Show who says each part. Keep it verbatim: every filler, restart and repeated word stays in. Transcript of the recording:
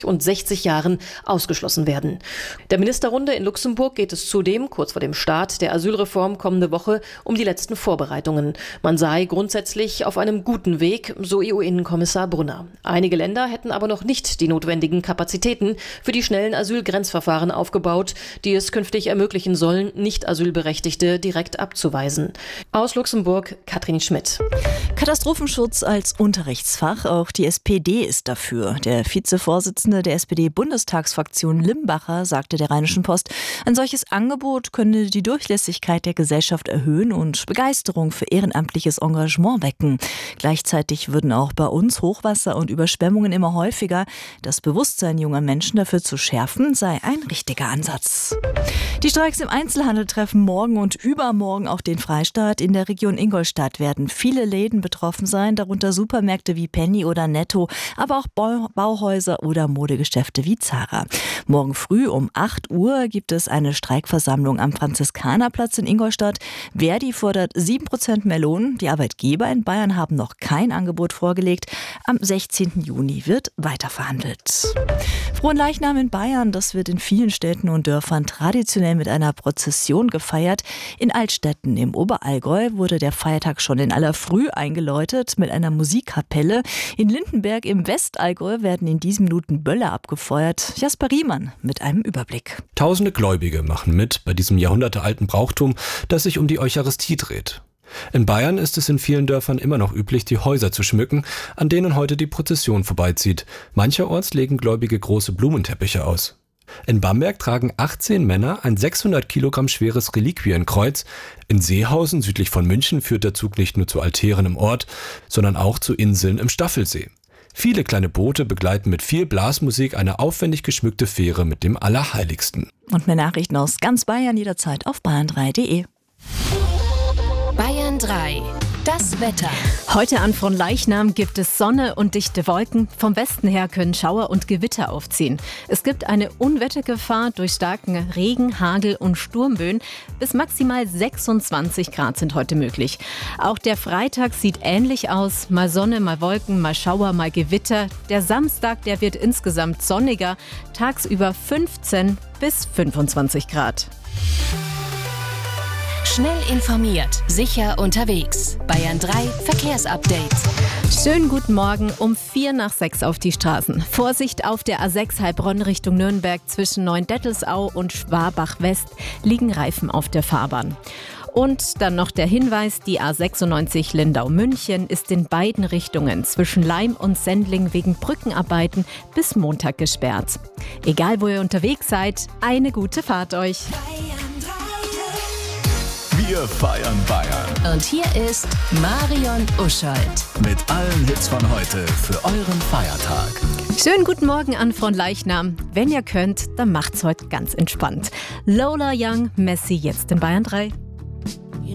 Speaker 1: und sechzig Jahren ausgeschlossen werden. Der Ministerrunde in Luxemburg geht es zudem, kurz vor dem Start der Asylreform kommende Woche, um die letzten Vorbereitungen. Man sei grundsätzlich auf einem guten Weg, so E U-Innenkommissar Brunner. Einige Länder hätten aber noch nicht die notwendigen Kapazitäten für die schnellen Asylgrenzverfahren aufgebaut, die es künftig ermöglichen sollen, Nicht-Asylberechtigte direkt abzuweisen. Aus Luxemburg, Katrin Schmidt.
Speaker 2: Katastrophenschutz als Unterrichtsfach, auch die S P D ist dafür. Der Vizevorsitzende der S P D-Bundestagsfraktion Limbacher sagte der Rheinischen Post, ein solches Angebot könne die Durchlässigkeit der Gesellschaft erhöhen und Begeisterung für ehrenamtliches Engagement wecken. Gleichzeitig würden auch bei uns Hochwasser und Überschwemmungen immer häufiger. Das Bewusstsein junger Menschen dafür zu schärfen, sei ein richtiger Ansatz. Die Streiks im Einzelhandel treffen morgen und übermorgen auch den Freistaat. In der Region Ingolstadt werden viele Läden betroffen sein, darunter Supermärkte wie Penny oder Netto, aber auch Bau- Bauhäuser oder Modegeschäfte wie Zara. Morgen früh um acht Uhr gibt es eine Streikversammlung am Franziskanerplatz in Ingolstadt. Verdi fordert sieben Prozent mehr Lohn. Die Arbeitgeber in Bayern haben noch kein Angebot vorgelegt. Am sechzehnten Juni wird weiterverhandelt. Frohen Leichnam in Bayern, das wird in vielen Städten und Dörfern traditionell mit einer Prozession gefeiert. In Altstädten im Oberallgäu wurde der Feiertag schon in aller Früh eingeläutet mit einer Musikkapelle. In Lindenberg im Westallgäu werden in diesen Minuten Böller abgefeuert. Jasper Riemann mit einem Überblick.
Speaker 3: Tausende Gläubige machen mit bei diesem jahrhundertealten Brauchtum, das sich um die Eucharistie dreht. In Bayern ist es in vielen Dörfern immer noch üblich, die Häuser zu schmücken, an denen heute die Prozession vorbeizieht. Mancherorts legen Gläubige große Blumenteppiche aus. In Bamberg tragen achtzehn Männer ein sechshundert Kilogramm schweres Reliquienkreuz. In Seehausen, südlich von München, führt der Zug nicht nur zu Altären im Ort, sondern auch zu Inseln im Staffelsee. Viele kleine Boote begleiten mit viel Blasmusik eine aufwendig geschmückte Fähre mit dem Allerheiligsten.
Speaker 2: Und mehr Nachrichten aus ganz Bayern jederzeit auf bayern drei punkt de.
Speaker 4: Bayern drei. Das Wetter.
Speaker 5: Heute an Fronleichnam gibt es Sonne und dichte Wolken. Vom Westen her können Schauer und Gewitter aufziehen. Es gibt eine Unwettergefahr durch starken Regen, Hagel und Sturmböen. Bis maximal sechsundzwanzig Grad sind heute möglich. Auch der Freitag sieht ähnlich aus. Mal Sonne, mal Wolken, mal Schauer, mal Gewitter. Der Samstag, der wird insgesamt sonniger. Tagsüber fünfzehn bis fünfundzwanzig Grad.
Speaker 4: Schnell informiert, sicher unterwegs. Bayern drei Verkehrsupdate.
Speaker 5: Schönen guten Morgen um vier nach sechs auf die Straßen. Vorsicht auf der A sechs Heilbronn Richtung Nürnberg zwischen Neuendettelsau und Schwabach West liegen Reifen auf der Fahrbahn. Und dann noch der Hinweis, die A sechsundneunzig Lindau-München ist in beiden Richtungen zwischen Laim und Sendling wegen Brückenarbeiten bis Montag gesperrt. Egal wo ihr unterwegs seid, eine gute Fahrt euch.
Speaker 6: Wir feiern Bayern.
Speaker 4: Und hier ist Marion Uschold.
Speaker 6: Mit allen Hits von heute für euren Feiertag.
Speaker 5: Schönen guten Morgen an Fronleichnam. Wenn ihr könnt, dann macht's heute ganz entspannt. Lola Young, Messi jetzt in Bayern drei.